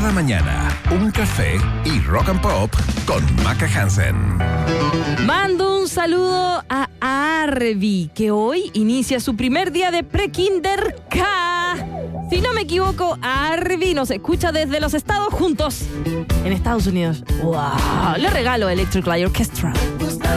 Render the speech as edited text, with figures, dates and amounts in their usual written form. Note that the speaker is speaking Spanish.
Cada mañana, un café y rock and pop con Maca Hansen. Mando un saludo a Arvi, que hoy inicia su primer día de pre-kinder K. Si no me equivoco, Arvi nos escucha desde los Estados Juntos, en Estados Unidos. ¡Wow! Le regalo Electric Light Orchestra.